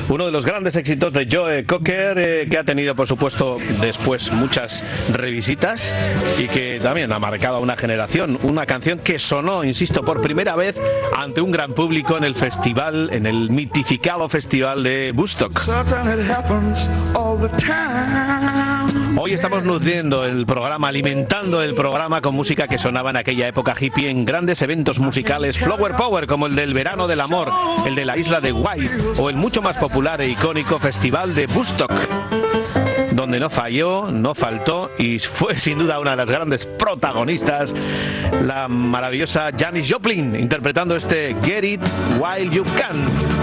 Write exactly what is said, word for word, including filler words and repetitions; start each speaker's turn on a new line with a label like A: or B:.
A: Uno de los grandes éxitos de Joe Cocker, eh, que ha tenido, por supuesto, después muchas revisitas y que también ha marcado a una generación. Una canción que sonó, insisto, por primera vez ante un gran público en el festival, en el mitificado festival de Woodstock. Hoy estamos nutriendo el programa, alimentando el programa con música que sonaba en aquella época hippie en grandes eventos musicales Flower Power, como el del Verano del Amor, el de la isla de White o el mucho más popular e icónico Festival de Woodstock, donde no falló, no faltó y fue sin duda una de las grandes protagonistas, la maravillosa Janis Joplin, interpretando este Get It While You Can.